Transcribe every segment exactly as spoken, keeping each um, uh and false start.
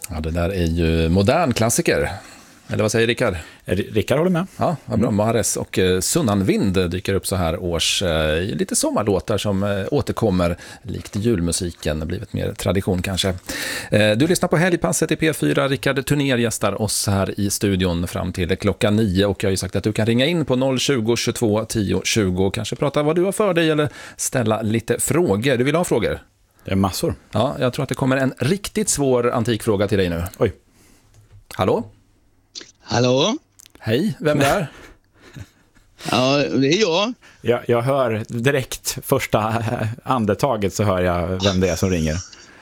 Ja, det där är ju modern klassiker. Eller vad säger Rickard? Rickard håller med. Ja, vad bra. Mahrez och eh, Sunnanvind dyker upp så här års. Eh, lite sommarlåtar som eh, återkommer likt julmusiken. Blivit mer tradition kanske. Eh, du lyssnar på Helgpasset i P fyra. Rickard Turner gästar oss här i studion fram till klockan nio. Och jag har ju sagt att du kan ringa in på noll tjugo, tjugotvå, tio, tjugo. Kanske prata vad du har för dig eller ställa lite frågor. Du vill ha frågor? Det är massor. Ja, jag tror att det kommer en riktigt svår antikfråga till dig nu. Oj. Hallå? Hallå? Hej, vem är det? Ja, det är jag. jag. Jag hör direkt första andetaget så hör jag vem det är som ringer.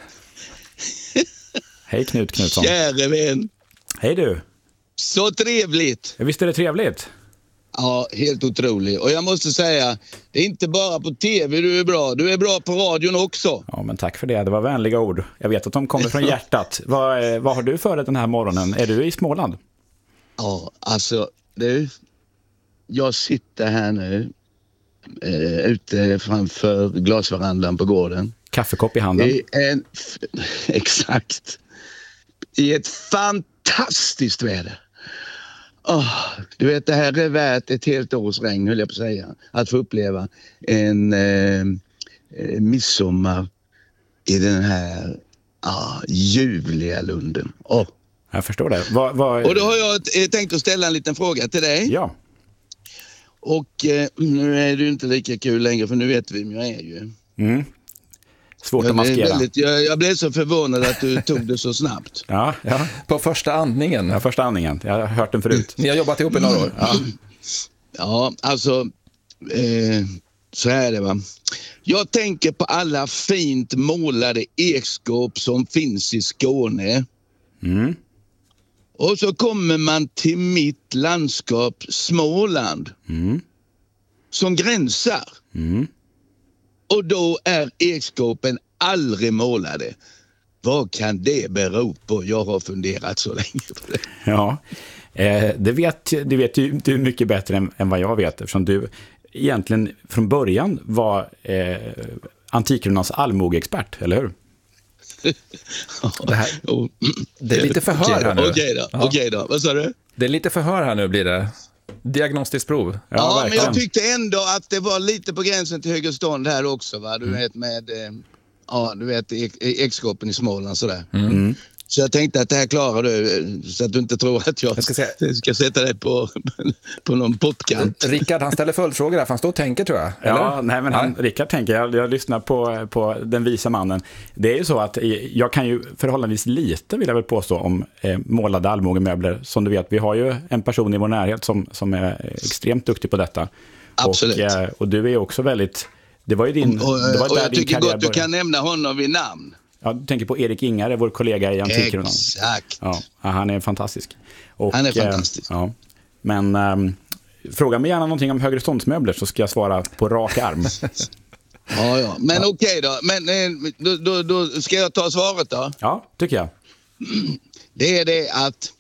Hej Knut Knutsson. Käre vän. Hej du. Så trevligt. Visst är det trevligt? Ja, helt otroligt. Och jag måste säga, det är inte bara på tv du är bra. Du är bra på radion också. Ja, men tack för det. Det var vänliga ord. Jag vet att de kommer från hjärtat. vad, vad har du för dig den här morgonen? Är du i Småland? Ja, alltså, du. Jag sitter här nu eh, ute framför glasverandan på gården. Kaffekopp i handen. I en, exakt. I ett fantastiskt väder. Oh, du vet, det här är värt ett helt års regn, höll jag på att säga. Att få uppleva en eh, midsommar i den här ah, ljuvliga lunden. Oh. Jag förstår det. Vad, vad... Och då har jag t- tänkt att ställa en liten fråga till dig. Ja. Och eh, nu är det ju inte lika kul längre, för nu vet vi vem jag är ju. Mm. Svårt jag att maskera. Väldigt, jag, jag blev så förvånad att du tog det så snabbt. Ja, ja. På första andningen. Ja, första andningen. Jag har hört den förut. Ni har jobbat ihop i några år. Ja, ja alltså, eh, så här är det va. Jag tänker på alla fint målade ekskåp som finns i Skåne. Mm. Och så kommer man till mitt landskap Småland. Mm. Som gränsar. Mm. Och då är ekskåpen aldrig målade. Vad kan det bero på? Jag har funderat så länge på det. Ja, eh, det vet, det vet du, du mycket bättre än, än vad jag vet. Eftersom du egentligen från början var eh, Antikrunans allmogeexpert, eller hur? Det, här, det är lite förhör här nu. Okej då, ja. okej då. Vad sa du? Det är lite förhör här nu blir det. Diagnostiskt prov. Ja, ja men jag tyckte ändå att det var lite på gränsen till högerstånd här också, va? Du mm. vet med eh, ja, du vet ekskåpen i Småland sådär. Mm. Så jag tänkte att det här klarar du, så att du inte tror att jag, jag ska, säga... ska sätta dig på, på någon pottkant. Rickard, han ställer följdfrågor där, för han står och tänker, tror jag. Eller? Ja, nej, men han, Rickard tänker, jag, jag lyssnar på, på den visa mannen. Det är ju så att jag kan ju förhållandevis lite, vill jag väl påstå, om eh, målade allmogemöbler. Som du vet, vi har ju en person i vår närhet som, som är extremt duktig på detta. Absolut. Och, eh, och du är också väldigt... Det var ju din... Och, och, det var och där jag din tycker karriär gott du började. kan nämna honom vid namn. Ja, du tänker på Erik Ingare, vår kollega i Antikronan. Exakt. Ja, han är fantastisk. Och, han är fantastisk. Eh, ja. Men ähm, fråga mig gärna någonting om högreståndsmöbler så ska jag svara på rak arm. ja, ja. Men ja. Okej då. Men eh, då, då, då ska jag ta svaret då? Ja, tycker jag. Det är det att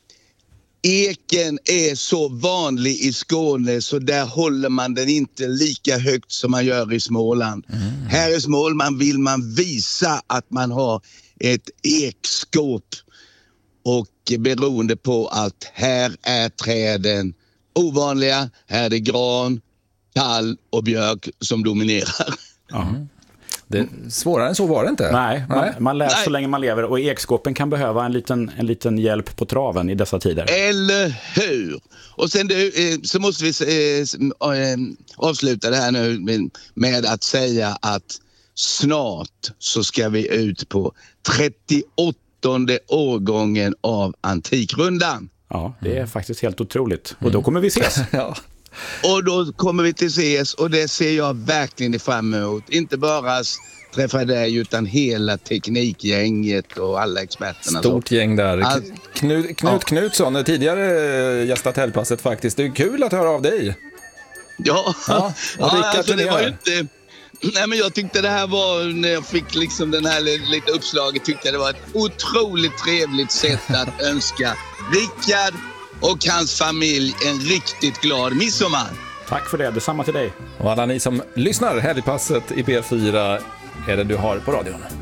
eken är så vanlig i Skåne så där håller man den inte lika högt som man gör i Småland. Mm. Här i Småland vill man visa att man har ett ekskåp och beroende på att här är träden ovanliga, här är det gran, tall och björk som dominerar. Mm. Det, svårare än så var det inte. Nej, man, Nej. man lär Nej. så länge man lever och ekskåpen kan behöva en liten, en liten hjälp på traven i dessa tider. Eller hur? Och sen du, eh, så måste vi eh, eh, avsluta det här nu med, med att säga att snart så ska vi ut på trettioåttonde årgången av Antikrundan. Ja, det är faktiskt helt otroligt. Och då kommer vi ses. Ja. Och då kommer vi till ses och det ser jag verkligen fram emot. Inte bara träffa dig utan hela teknikgänget och alla experterna. Stort gäng där. All... Knut, Knut ja. Knutsson, tidigare gästat Helgpasset faktiskt. Det är kul att höra av dig. Ja, ja, ja alltså det var ju inte... Nej, men jag tyckte det här var, när jag fick liksom den här lite uppslaget, tyckte jag det var ett otroligt trevligt sätt att önska Rickard och hans familj en riktigt glad midsommar. Tack för det, detsamma till dig. Och alla ni som lyssnar, Helgpasset i P fyra är det du har på radion.